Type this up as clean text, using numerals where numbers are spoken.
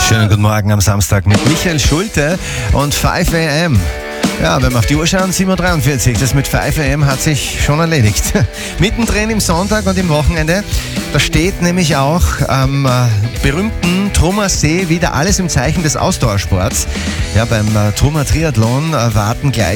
Schönen guten Morgen am Samstag mit Michael Schulte und 5 AM. Ja, wenn wir auf die Uhr schauen, 7.43 Uhr. Das mit 5 AM hat sich schon erledigt. Mittendrin im Sonntag und im Wochenende. Da steht nämlich auch am berühmten Trummer See wieder alles im Zeichen des Ausdauersports. Ja, beim Trummer Triathlon warten gleich